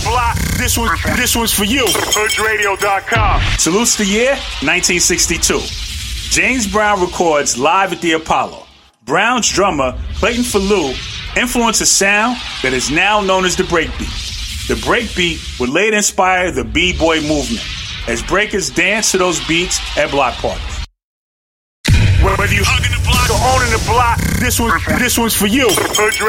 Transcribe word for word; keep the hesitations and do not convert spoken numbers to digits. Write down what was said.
the block, this one, this one's for you. Hood Radio dot com. Salutes the year, nineteen sixty-two. James Brown records live at the Apollo. Brown's drummer, Clayton Falou, influenced a sound that is now known as the breakbeat. The breakbeat would later inspire the B-boy movement, as breakers dance to those beats at block parties. Whether you hugging the block or owning the block, this one, this one's for you. Hood